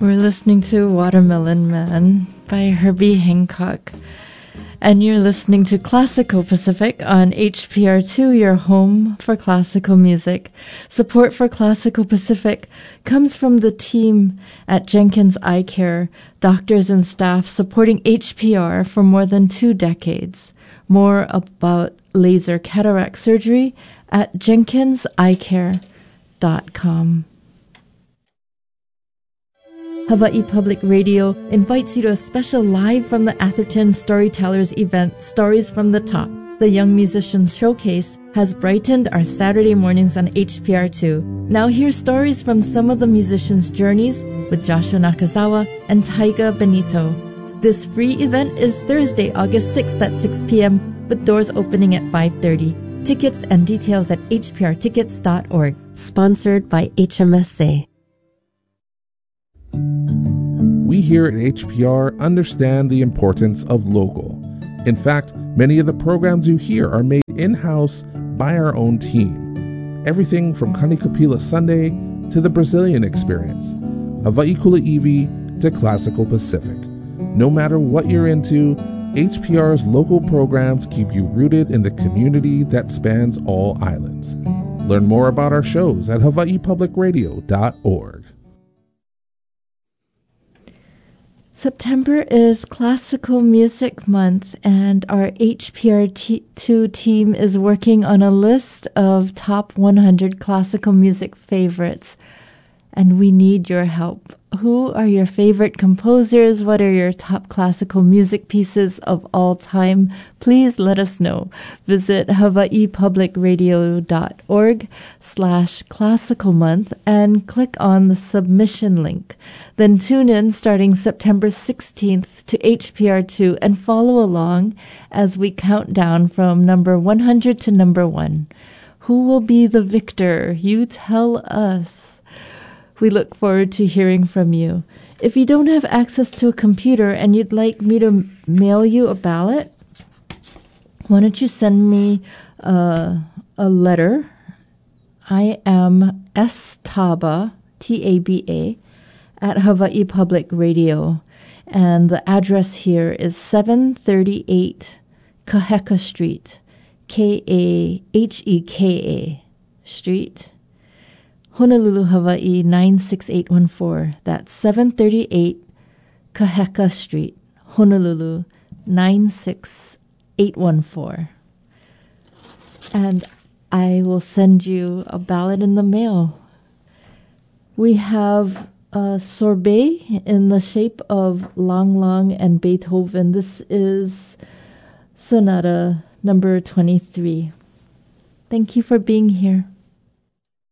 We're listening to Watermelon Man by Herbie Hancock. And you're listening to Classical Pacific on HPR2, your home for classical music. Support for Classical Pacific comes from the team at Jenkins Eye Care, doctors and staff supporting HPR for more than 2 decades. More about laser cataract surgery at jenkinseyecare.com. Hawaii Public Radio invites you to a special Live from the Atherton Storytellers event, Stories from the Top. The Young Musicians Showcase has brightened our Saturday mornings on HPR2. Now hear stories from some of the musicians' journeys with Joshua Nakazawa and Taiga Benito. This free event is Thursday, August 6th at 6 p.m. with doors opening at 5:30. Tickets and details at hprtickets.org. Sponsored by HMSA. We here at HPR understand the importance of local. In fact, many of the programs you hear are made in-house by our own team. Everything from Kanikapila Sunday to the Brazilian Experience, Hawaii Kuleiwi to Classical Pacific. No matter what you're into, HPR's local programs keep you rooted in the community that spans all islands. Learn more about our shows at hawaiipublicradio.org. September is Classical Music Month, and our HPR2 team is working on a list of top 100 classical music favorites, and we need your help. Who are your favorite composers? What are your top classical music pieces of all time? Please let us know. Visit hawaiipublicradio.org/classical month and click on the submission link. Then tune in starting September 16th to HPR2 and follow along as we count down from number 100 to number 1. Who will be the victor? You tell us. We look forward to hearing from you. If you don't have access to a computer and you'd like me to mail you a ballot, why don't you send me a letter? I am staba, T-A-B-A, at Hawaii Public Radio. And the address here is 738 Kaheka Street, Kaheka Street, Honolulu, Hawaii 96814. That's 738 Kaheka Street, Honolulu 96814. And I will send you a ballot in the mail. We have a sorbet in the shape of Lang Lang and Beethoven. This is Sonata number 23. Thank you for being here.